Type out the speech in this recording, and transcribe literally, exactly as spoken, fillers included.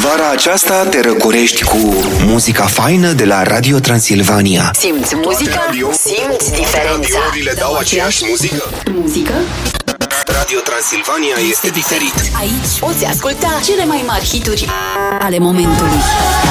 Vara aceasta te răcorești cu muzica faină de la Radio Transilvania. Simți muzica? Simți diferența. Radiourile dau aceeași muzică? Muzică? Radio Transilvania este diferit. Aici poți asculta cele mai mari hituri ale momentului.